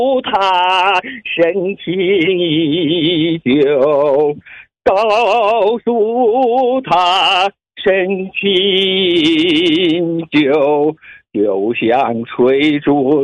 他深情依旧，告诉他深情依旧，就像追逐